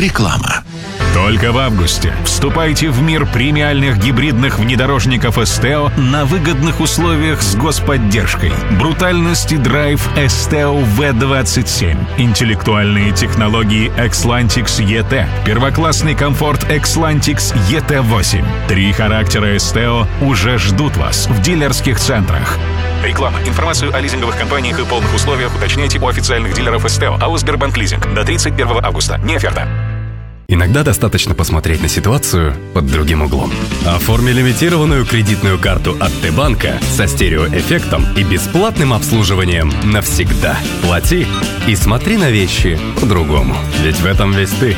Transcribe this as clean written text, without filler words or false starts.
Реклама. Только в августе вступайте в мир премиальных гибридных внедорожников Esteo на выгодных условиях с господдержкой. Брутальность и драйв Esteo V27. Интеллектуальные технологии Xlantix ET. Первоклассный комфорт Xlantix ET8. 3 характера Esteo уже ждут вас в дилерских центрах. Реклама. Информацию о лизинговых компаниях и полных условиях уточняйте у официальных дилеров Esteo, АО «Сбербанк Лизинг» до 31 августа. Не оферта. Иногда достаточно посмотреть на ситуацию под другим углом. Оформи лимитированную кредитную карту от Т-банка со стереоэффектом и бесплатным обслуживанием навсегда. Плати и смотри на вещи по-другому. Ведь в этом весь ты.